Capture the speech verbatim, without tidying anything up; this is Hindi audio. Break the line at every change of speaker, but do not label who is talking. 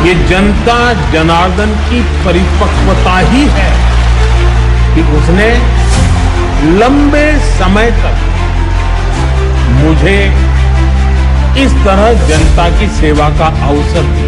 ये जनता जनार्दन की परिपक्वता ही है कि उसने लंबे समय तक मुझे इस तरह जनता की सेवा का अवसर दिया।